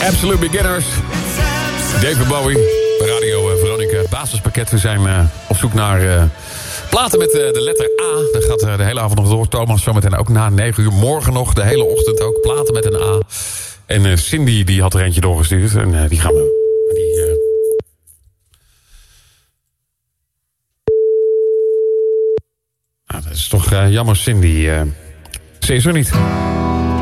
Absolute Beginners. David Bowie. Radio Veronica. Het basispakket. We zijn op zoek naar platen met de letter A. Dat gaat de hele avond nog door. Thomas zometeen ook na 9 uur. Morgen nog, de hele ochtend ook. Platen met een A. En Cindy die had er eentje doorgestuurd. En die gaan we... dat is toch jammer, Cindy. Ze is er niet.